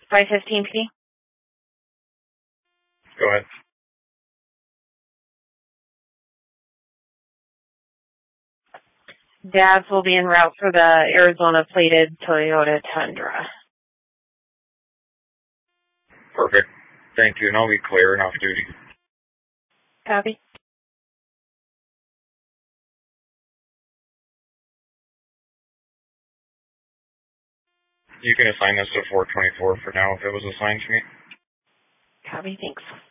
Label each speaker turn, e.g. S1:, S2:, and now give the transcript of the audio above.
S1: 515 PD.
S2: Go ahead.
S1: Dads will be en route for the Arizona plated Toyota Tundra.
S2: Perfect. Thank you, and I'll be clear and off duty.
S1: Copy.
S2: You can assign this to 424 for now if it was assigned to me.
S1: Copy, thanks.